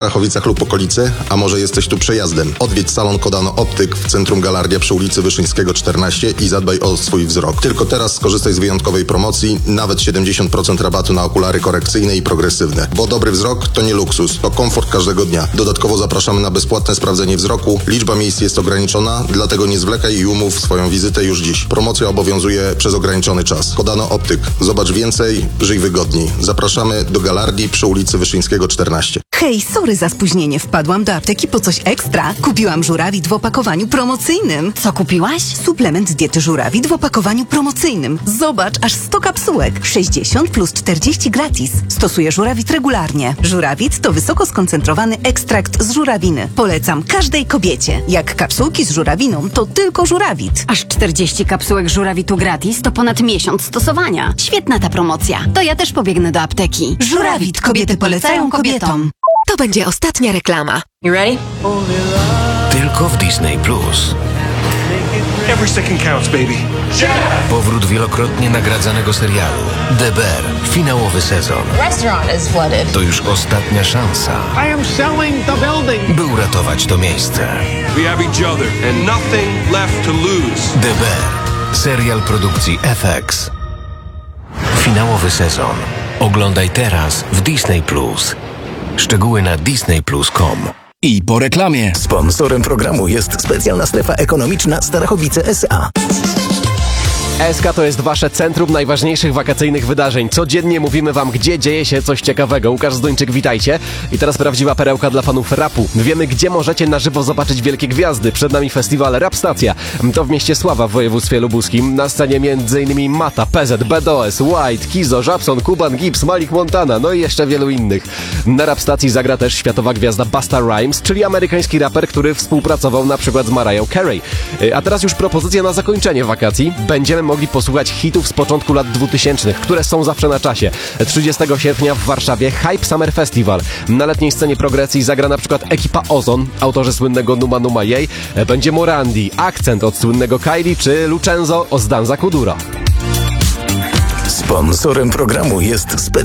Starachowicach lub okolicy, a może jesteś tu przejazdem? Odwiedź salon Kodano Optyk w centrum Galardia przy ulicy Wyszyńskiego 14 i zadbaj o swój wzrok. Tylko teraz skorzystaj z wyjątkowej promocji, nawet 70% rabatu na okulary korekcyjne i progresywne. Bo dobry wzrok to nie luksus, to komfort każdego dnia. Dodatkowo zapraszamy na bezpłatne sprawdzenie wzroku. Liczba miejsc jest ograniczona, dlatego nie zwlekaj i umów swoją wizytę już dziś. Promocja obowiązuje przez ograniczony czas. Kodano Optyk. Zobacz więcej, żyj wygodniej. Zapraszamy do Galardii przy ulicy Wyszyńskiego 14. Hej, sorry za spóźnienie. Wpadłam do apteki po coś ekstra. Kupiłam żurawit w opakowaniu promocyjnym. Co kupiłaś? Suplement diety żurawit w opakowaniu promocyjnym. Zobacz, aż 100 kapsułek. 60 plus 40 gratis. Stosuję żurawit regularnie. Żurawit to wysoko skoncentrowany ekstrakt z żurawiny. Polecam każdej kobiecie. Jak kapsułki z żurawiną, to tylko żurawit. Aż 40 kapsułek żurawitu gratis to ponad miesiąc stosowania. Świetna ta promocja. To ja też pobiegnę do apteki. Żurawit. Kobiety polecają kobietom. To będzie ostatnia reklama. You ready? Tylko w Disney Plus. Every second counts, baby. Powrót wielokrotnie nagradzanego serialu The Bear. Finałowy sezon. Restaurant is flooded. To już ostatnia szansa, I am selling the building. by uratować to miejsce. We have each other and nothing left to lose. The Bear. Serial produkcji FX. Finałowy sezon. Oglądaj teraz w Disney Plus. Szczegóły na disneyplus.com. I po reklamie. Sponsorem programu jest specjalna strefa ekonomiczna Starachowice S.A. SK to jest wasze centrum najważniejszych wakacyjnych wydarzeń. Codziennie mówimy wam, gdzie dzieje się coś ciekawego. Łukasz Zduńczyk, witajcie. I teraz prawdziwa perełka dla fanów rapu. Wiemy, gdzie możecie na żywo zobaczyć wielkie gwiazdy. Przed nami festiwal Rap Stacja. To w mieście Sława w województwie lubuskim. Na scenie m.in. Mata, PZ, BDOS, White, Kizo, Żabson, Kuban, Gibbs, Malik Montana, no i jeszcze wielu innych. Na Rap Stacji zagra też światowa gwiazda Busta Rhymes, czyli amerykański raper, który współpracował na przykład z Mariah Carey. A teraz już propozycja na zakończenie wakacji. Będziemy mogli posłuchać hitów z początku lat 2000, które są zawsze na czasie. 30 sierpnia w Warszawie Hype Summer Festival. Na letniej scenie progresji zagra na przykład ekipa Ozon, autorzy słynnego Numa Numa Jej. Będzie Morandi, Akcent od słynnego Kylie czy Lucenzo od Danza Kuduro. Sponsorem programu jest